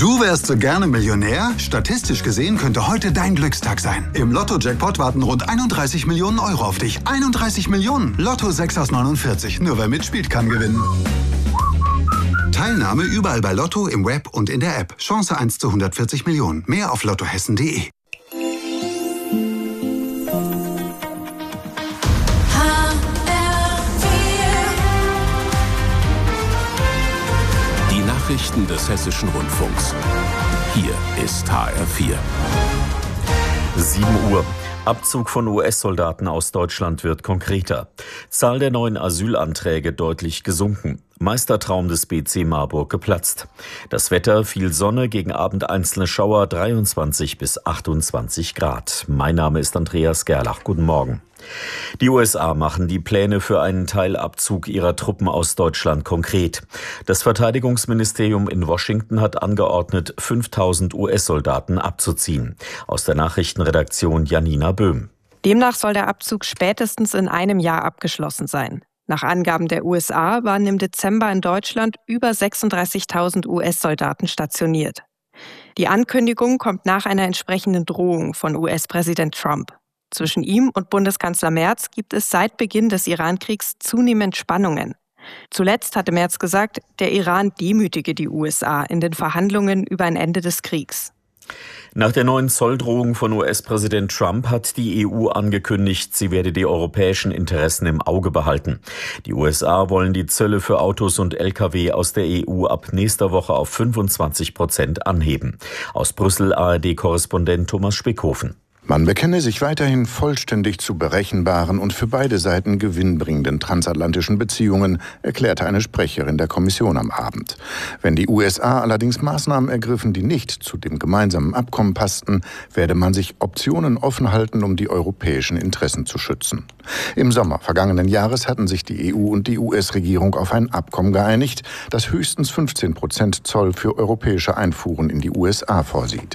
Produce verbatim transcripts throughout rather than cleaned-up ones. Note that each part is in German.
Du wärst so gerne Millionär? Statistisch gesehen könnte heute dein Glückstag sein. Im Lotto-Jackpot warten rund einunddreißig Millionen Euro auf dich. einunddreißig Millionen! Lotto sechs aus neunundvierzig. Nur wer mitspielt, kann gewinnen. Teilnahme überall bei Lotto, im Web und in der App. Chance eins zu hundertvierzig Millionen. Mehr auf lottohessen punkt de. Nachrichten des Hessischen Rundfunks. Hier ist H R vier. sieben Uhr. Abzug von U S-Soldaten aus Deutschland wird konkreter. Zahl der neuen Asylanträge deutlich gesunken. Meistertraum des B C Marburg geplatzt. Das Wetter: viel Sonne, gegen Abend einzelne Schauer, dreiundzwanzig bis achtundzwanzig Grad. Mein Name ist Andreas Gerlach. Guten Morgen. Die U S A machen die Pläne für einen Teilabzug ihrer Truppen aus Deutschland konkret. Das Verteidigungsministerium in Washington hat angeordnet, fünftausend U S-Soldaten abzuziehen. Aus der Nachrichtenredaktion Janina Böhm. Demnach soll der Abzug spätestens in einem Jahr abgeschlossen sein. Nach Angaben der U S A waren im Dezember in Deutschland über sechsunddreißigtausend U S-Soldaten stationiert. Die Ankündigung kommt nach einer entsprechenden Drohung von U S-Präsident Trump. Zwischen ihm und Bundeskanzler Merz gibt es seit Beginn des Iran-Kriegs zunehmend Spannungen. Zuletzt hatte Merz gesagt, der Iran demütige die U S A in den Verhandlungen über ein Ende des Kriegs. Nach der neuen Zolldrohung von U S-Präsident Trump hat die E U angekündigt, sie werde die europäischen Interessen im Auge behalten. Die U S A wollen die Zölle für Autos und L K W aus der E U ab nächster Woche auf fünfundzwanzig Prozent anheben. Aus Brüssel A R D-Korrespondent Thomas Spickhofen. Man bekenne sich weiterhin vollständig zu berechenbaren und für beide Seiten gewinnbringenden transatlantischen Beziehungen, erklärte eine Sprecherin der Kommission am Abend. Wenn die U S A allerdings Maßnahmen ergriffen, die nicht zu dem gemeinsamen Abkommen passten, werde man sich Optionen offen halten, um die europäischen Interessen zu schützen. Im Sommer vergangenen Jahres hatten sich die E U und die U S-Regierung auf ein Abkommen geeinigt, das höchstens fünfzehn Prozent Zoll für europäische Einfuhren in die U S A vorsieht.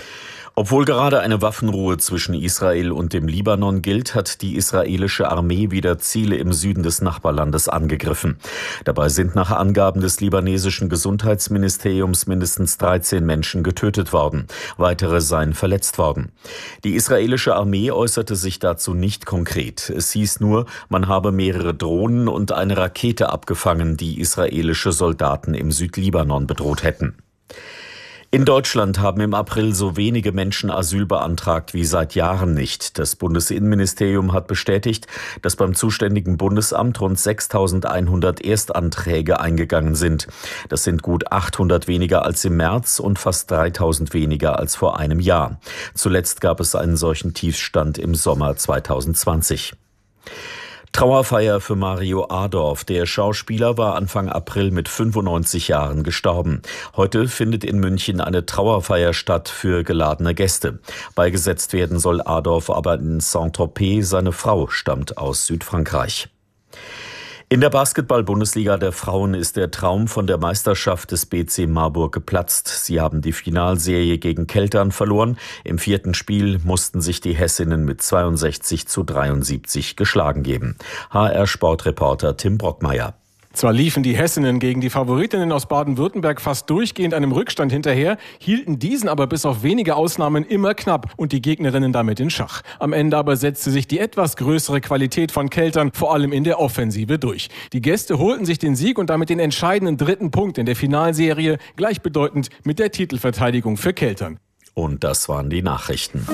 Obwohl gerade eine Waffenruhe zwischen Israel und dem Libanon gilt, hat die israelische Armee wieder Ziele im Süden des Nachbarlandes angegriffen. Dabei sind nach Angaben des libanesischen Gesundheitsministeriums mindestens dreizehn Menschen getötet worden. Weitere seien verletzt worden. Die israelische Armee äußerte sich dazu nicht konkret. Es hieß nur, man habe mehrere Drohnen und eine Rakete abgefangen, die israelische Soldaten im Südlibanon bedroht hätten. In Deutschland haben im April so wenige Menschen Asyl beantragt wie seit Jahren nicht. Das Bundesinnenministerium hat bestätigt, dass beim zuständigen Bundesamt rund sechstausendeinhundert Erstanträge eingegangen sind. Das sind gut achthundert weniger als im März und fast dreitausend weniger als vor einem Jahr. Zuletzt gab es einen solchen Tiefstand im Sommer zweitausendzwanzig. Trauerfeier für Mario Adorf. Der Schauspieler war Anfang April mit fünfundneunzig Jahren gestorben. Heute findet in München eine Trauerfeier statt für geladene Gäste. Beigesetzt werden soll Adorf aber in Saint-Tropez. Seine Frau stammt aus Südfrankreich. In der Basketball-Bundesliga der Frauen ist der Traum von der Meisterschaft des B C Marburg geplatzt. Sie haben die Finalserie gegen Keltern verloren. Im vierten Spiel mussten sich die Hessinnen mit zweiundsechzig zu dreiundsiebzig geschlagen geben. H R-Sportreporter Tim Brockmeier. Zwar liefen die Hessinnen gegen die Favoritinnen aus Baden-Württemberg fast durchgehend einem Rückstand hinterher, hielten diesen aber bis auf wenige Ausnahmen immer knapp und die Gegnerinnen damit in Schach. Am Ende aber setzte sich die etwas größere Qualität von Keltern vor allem in der Offensive durch. Die Gäste holten sich den Sieg und damit den entscheidenden dritten Punkt in der Finalserie, gleichbedeutend mit der Titelverteidigung für Keltern. Und das waren die Nachrichten.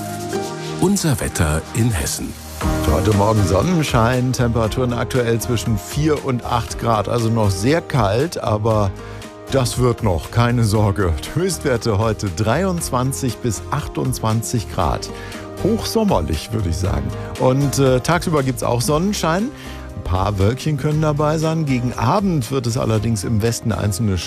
Unser Wetter in Hessen. Heute Morgen Sonnenschein, Temperaturen aktuell zwischen vier und acht Grad, also noch sehr kalt, aber das wird noch, keine Sorge. Höchstwerte heute dreiundzwanzig bis achtundzwanzig Grad. Hochsommerlich, würde ich sagen. Und äh, tagsüber gibt es auch Sonnenschein. Ein paar Wölkchen können dabei sein. Gegen Abend wird es allerdings im Westen einzelne